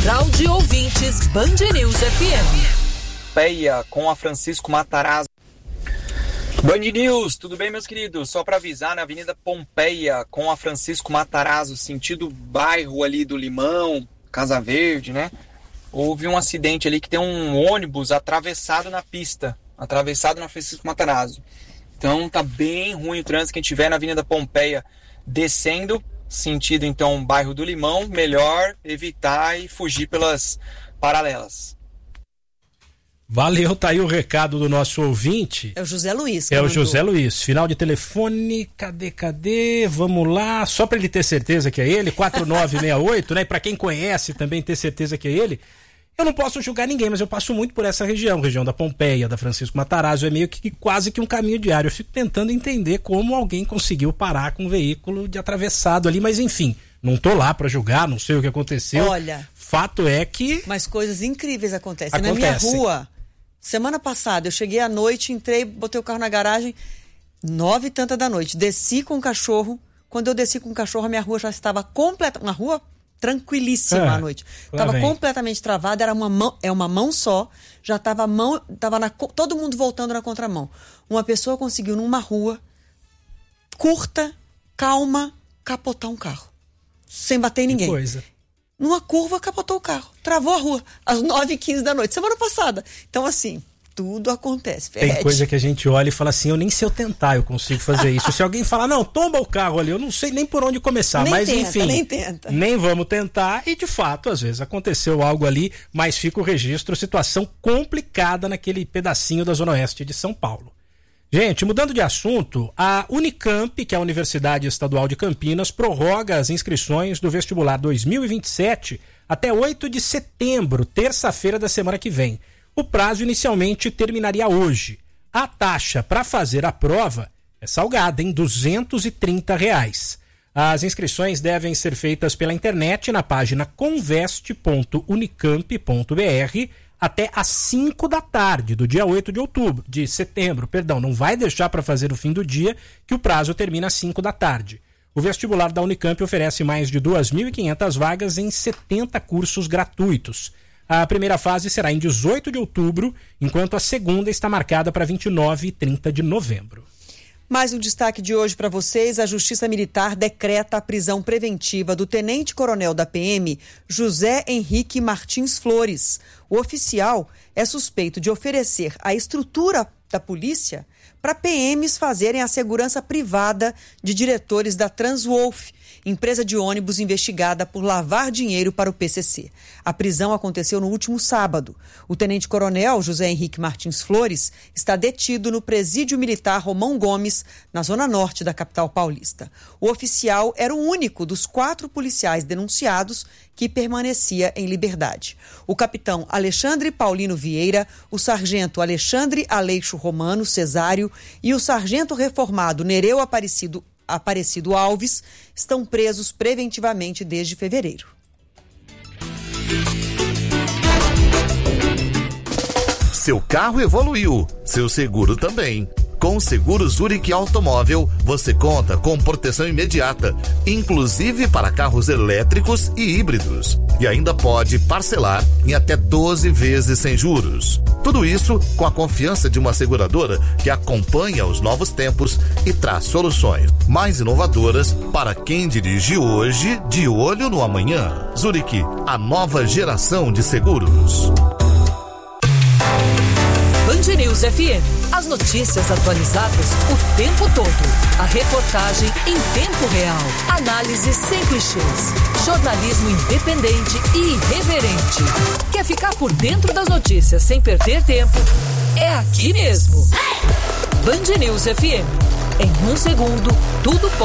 Central de Ouvintes Band News FM. Pompeia com a Francisco Matarazzo. Band News, tudo bem, meus queridos? Só para avisar, na Avenida Pompeia com a Francisco Matarazzo, sentido bairro ali do Limão, Casa Verde, né? Houve um acidente ali que tem um ônibus atravessado na pista, atravessado na Francisco Matarazzo. Então tá bem ruim o trânsito. Quem estiver na Avenida Pompeia descendo, sentido então bairro do Limão, melhor evitar e fugir pelas paralelas. Valeu, tá aí o recado do nosso ouvinte. É o José Luiz. É o José Luiz. Final de telefone, cadê? Vamos lá, só para ele ter certeza que é ele, 4968, né? E para quem conhece também ter certeza que é ele. Eu não posso julgar ninguém, mas eu passo muito por essa região da Pompeia, da Francisco Matarazzo, é meio que quase que um caminho diário. Eu fico tentando entender como alguém conseguiu parar com um veículo de atravessado ali, mas enfim, não tô lá para julgar, não sei o que aconteceu. Olha, fato é que... Mas coisas incríveis acontecem. Na minha rua, semana passada, eu cheguei à noite, entrei, botei o carro na garagem, 9 e tanta da noite, desci com o cachorro. Quando eu desci com o cachorro, a minha rua já estava completa, uma rua tranquilíssima à noite. Estava completamente travada, era uma mão só, já estava todo mundo voltando na contramão. Uma pessoa conseguiu, numa rua curta, calma, capotar um carro. Sem bater em ninguém. Coisa. Numa curva, capotou o carro. Travou a rua, às 9h15 da noite, semana passada. Então, assim, tudo acontece. Tem coisa que a gente olha e fala assim, eu nem se eu tentar eu consigo fazer isso. Se alguém falar, não, tomba o carro ali, eu não sei nem por onde começar. Mas enfim, nem vamos tentar. E de fato, às vezes aconteceu algo ali, mas fica o registro, situação complicada naquele pedacinho da Zona Oeste de São Paulo. Gente, mudando de assunto, a Unicamp, que é a Universidade Estadual de Campinas, prorroga as inscrições do vestibular 2027 até 8 de setembro, terça-feira da semana que vem. O prazo inicialmente terminaria hoje. A taxa para fazer a prova é salgada, em R$ 230. As inscrições devem ser feitas pela internet na página conveste.unicamp.br até às 5 da tarde do dia 8 de setembro. Não vai deixar para fazer no fim do dia, que o prazo termina às 5 da tarde. O vestibular da Unicamp oferece mais de 2.500 vagas em 70 cursos gratuitos. A primeira fase será em 18 de outubro, enquanto a segunda está marcada para 29 e 30 de novembro. Mais um destaque de hoje para vocês: a Justiça Militar decreta a prisão preventiva do tenente-coronel da PM, José Henrique Martins Flores. O oficial é suspeito de oferecer a estrutura da polícia para PMs fazerem a segurança privada de diretores da Transwolf, empresa de ônibus investigada por lavar dinheiro para o PCC. A prisão aconteceu no último sábado. O tenente-coronel José Henrique Martins Flores está detido no presídio militar Romão Gomes, na zona norte da capital paulista. O oficial era o único dos 4 policiais denunciados que permanecia em liberdade. O capitão Alexandre Paulino Vieira, o sargento Alexandre Aleixo Romano Cesário e o sargento reformado Nereu Aparecido Alves estão presos preventivamente desde fevereiro. Seu carro evoluiu, seu seguro também. Com o Seguro Zurich Automóvel, você conta com proteção imediata, inclusive para carros elétricos e híbridos. E ainda pode parcelar em até 12 vezes sem juros. Tudo isso com a confiança de uma seguradora que acompanha os novos tempos e traz soluções mais inovadoras para quem dirige hoje, de olho no amanhã. Zurich, a nova geração de seguros. Band News FM. As notícias atualizadas o tempo todo. A reportagem em tempo real. Análise sem clichês. Jornalismo independente e irreverente. Quer ficar por dentro das notícias sem perder tempo? É aqui mesmo. Band News FM. Em um segundo, tudo pode